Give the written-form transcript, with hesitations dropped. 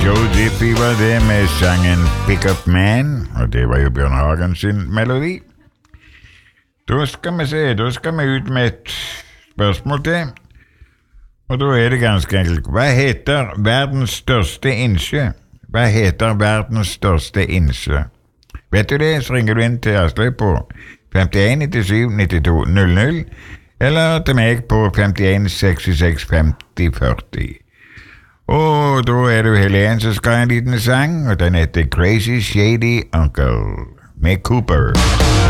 Joe Diffie var det med sangen Pick Up Man, og det var jo Bjørn Hagen sin melodi. Da skal vi ut med et spørsmål til, og da er det ganske enkelt. Hva heter verdens største innsjø? Vet du det, så ringer du inn til Asløy på 51 97 92 00, eller til meg på 51 66 50 40. Og da er det Helen som skal ha en liten sang, og den heter Crazy Shady Uncle med Cooper.